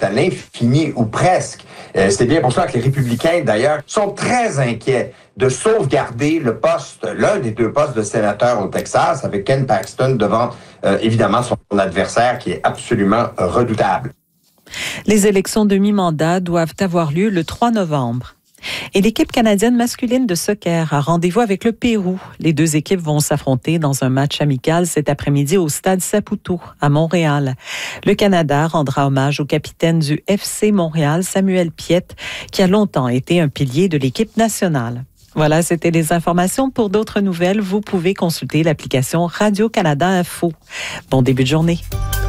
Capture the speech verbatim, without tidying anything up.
année finit ou presque. Euh, c'est bien pour ça que les républicains, d'ailleurs, sont très inquiets de sauvegarder le poste, l'un des deux postes de sénateur au Texas, avec Ken Paxton devant, euh, évidemment, son adversaire qui est absolument redoutable. Les élections de mi-mandat doivent avoir lieu le trois novembre. Et l'équipe canadienne masculine de soccer a rendez-vous avec le Pérou. Les deux équipes vont s'affronter dans un match amical cet après-midi au stade Saputo, à Montréal. Le Canada rendra hommage au capitaine du F C Montréal, Samuel Piette, qui a longtemps été un pilier de l'équipe nationale. Voilà, c'était les informations. Pour d'autres nouvelles, vous pouvez consulter l'application Radio-Canada Info. Bon début de journée.